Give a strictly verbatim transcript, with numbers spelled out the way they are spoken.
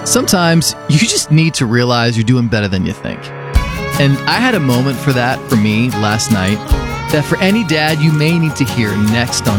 Sometimes you just need to realize you're doing better than you think. And I had a moment for that for me last night that for any dad you may need to hear next on